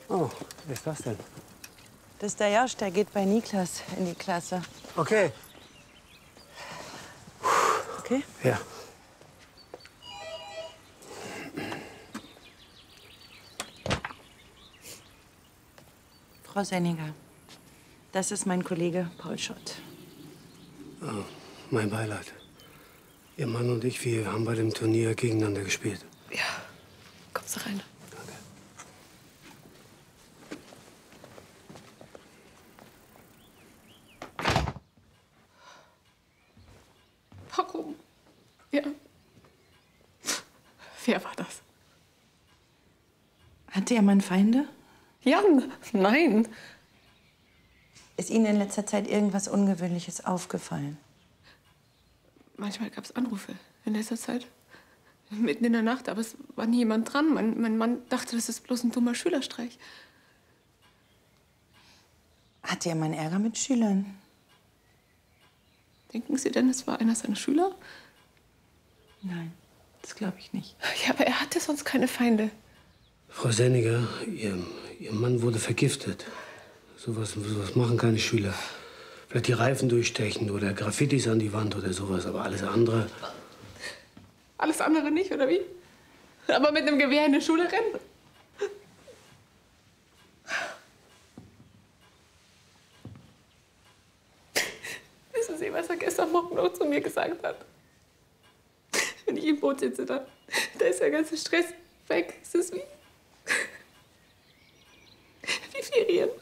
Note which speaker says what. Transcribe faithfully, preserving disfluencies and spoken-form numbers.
Speaker 1: Oh, wer ist das denn?
Speaker 2: Das ist der Josch, der geht bei Niklas in die Klasse.
Speaker 1: Okay.
Speaker 2: Okay?
Speaker 1: Ja.
Speaker 2: Frau Senninger, das ist mein Kollege Paul Schott.
Speaker 1: Oh, mein Beileid. Ihr Mann und ich, wir haben bei dem Turnier gegeneinander gespielt.
Speaker 3: Ja, kommst du rein. Warum? Ja. Wer war das?
Speaker 2: Hatte Ihr Mann Feinde?
Speaker 3: Jan, nein.
Speaker 2: Ist Ihnen in letzter Zeit irgendwas Ungewöhnliches aufgefallen?
Speaker 3: Manchmal gab es Anrufe in letzter Zeit. Mitten in der Nacht, aber es war nie jemand dran. Mein, mein Mann dachte, das ist bloß ein dummer Schülerstreich.
Speaker 2: Hatte Ihr Mann Ärger mit Schülern?
Speaker 3: Denken Sie denn, es war einer seiner Schüler?
Speaker 2: Nein, das glaube ich nicht.
Speaker 3: Ja, aber er hatte sonst keine Feinde.
Speaker 1: Frau Senninger, ihr, ihr Mann wurde vergiftet. Sowas, sowas machen keine Schüler. Vielleicht die Reifen durchstechen oder Graffitis an die Wand oder sowas, aber alles andere...
Speaker 3: Alles andere nicht, oder wie? Aber mit einem Gewehr in die Schule rennen? Wissen Sie, was er gestern Morgen noch zu mir gesagt hat? Wenn ich im Boot sitze, da, da ist der ganze Stress weg. Es ist wie... wie Ferien.